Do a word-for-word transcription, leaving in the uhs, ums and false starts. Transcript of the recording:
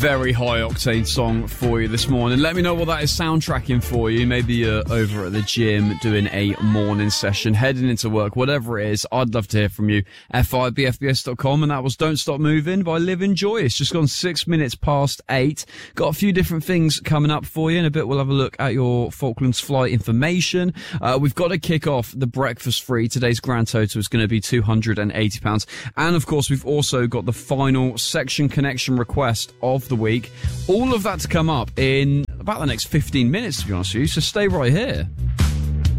very high-octane song for you this morning. Let me know what that is soundtracking for you. Maybe you're over at the gym doing a morning session, heading into work, whatever it is. I'd love to hear from you. F I B F B S dot com, and that was Don't Stop Moving by Live Enjoy. It's just gone six minutes past eight. Got a few different things coming up for you. In a bit, we'll have a look at your Falklands flight information. Uh, we've got to kick off the breakfast free. Today's grand total is going to be two hundred eighty pounds. And, of course, we've also got the final Section Connection request of the week. All of that to come up in about the next fifteen minutes, to be honest with you, so stay right here.